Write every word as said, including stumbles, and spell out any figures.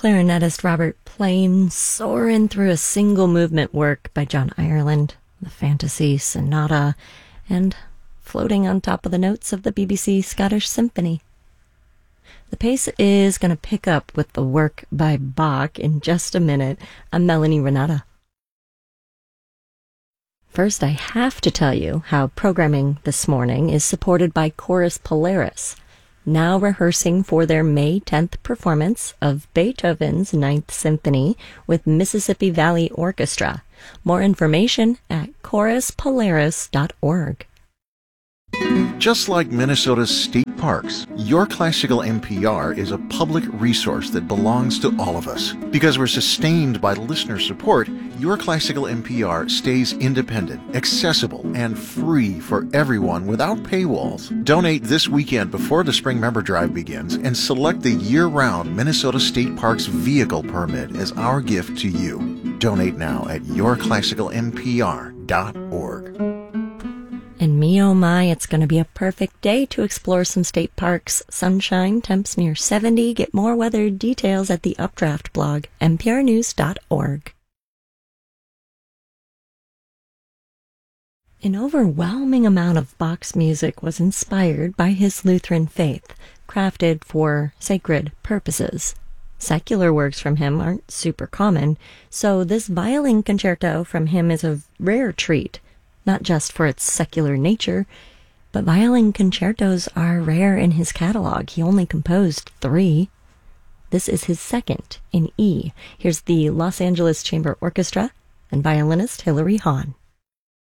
clarinetist Robert Plain soaring through a single movement work by John Ireland, the Fantasy Sonata, and floating on top of the notes of the B B C Scottish Symphony. The pace is going to pick up with the work by Bach in just a minute. I'm Melanie Renata. First, I have to tell you how programming this morning is supported by Chorus Polaris, now rehearsing for their May tenth performance of Beethoven's Ninth Symphony with Mississippi Valley Orchestra. More information at chorus polaris dot org. Just like Minnesota's state parks, Your Classical N P R is a public resource that belongs to all of us. Because we're sustained by listener support, Your Classical N P R stays independent, accessible, and free for everyone without paywalls. Donate this weekend before the Spring Member Drive begins and select the year-round Minnesota State Parks Vehicle Permit as our gift to you. Donate now at your classical n p r dot org. And me oh my, it's going to be a perfect day to explore some state parks. Sunshine, temps near seventy. Get more weather details at the Updraft blog, n p r news dot org. An overwhelming amount of Bach's music was inspired by his Lutheran faith, crafted for sacred purposes. Secular works from him aren't super common, so this violin concerto from him is a rare treat. Not just for its secular nature, but violin concertos are rare in his catalog. He only composed three. This is his second, in E. Here's the Los Angeles Chamber Orchestra and violinist Hilary Hahn.